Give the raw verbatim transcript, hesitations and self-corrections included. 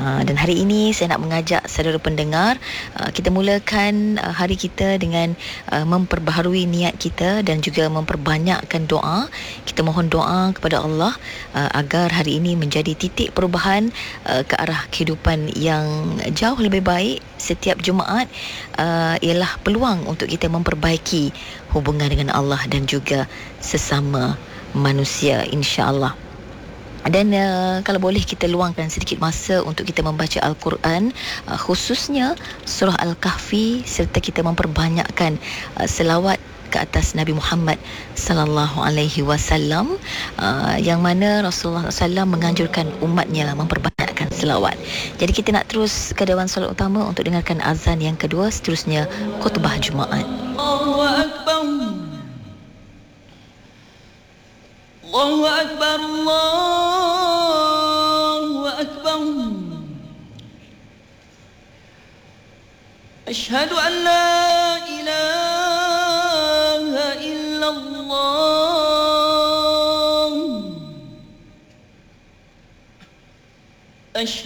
Uh, dan hari ini saya nak mengajak saudara pendengar, uh, kita mulakan uh, hari kita dengan uh, memperbaharui niat kita dan juga memperbanyakkan doa. Kita mohon doa kepada Allah uh, agar hari ini menjadi titik perubahan uh, ke arah kehidupan yang jauh lebih baik. Setiap Jumaat uh, ialah peluang untuk kita memperbaiki hubungan dengan Allah dan juga sesama manusia, insya-Allah. Dan uh, kalau boleh kita luangkan sedikit masa untuk kita membaca Al-Quran, uh, khususnya surah Al-Kahfi, serta kita memperbanyakkan uh, selawat ke atas Nabi Muhammad sallallahu alaihi wasallam, uh, yang mana Rasulullah sallallahu alaihi wasallam menganjurkan umatnya memperbanyakkan selawat. Jadi kita nak terus ke dewan solat utama untuk dengarkan azan yang kedua, seterusnya khutbah Jumaat. Allahu Akbar. Allahu Akbar, Allahu Akbar. Ashhadu an la ilaha illallah. Ashhadu